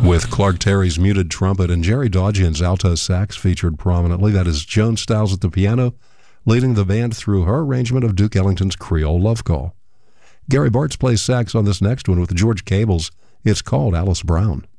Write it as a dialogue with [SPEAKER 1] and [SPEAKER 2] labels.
[SPEAKER 1] with Clark Terry's muted trumpet and Jerry Dodgian's alto sax featured prominently. That is Joan Stiles at the piano, leading the band through her arrangement of Duke Ellington's Creole Love Call. Gary Bartz plays sax on this next one with George Cable's It's Called Alice Brown.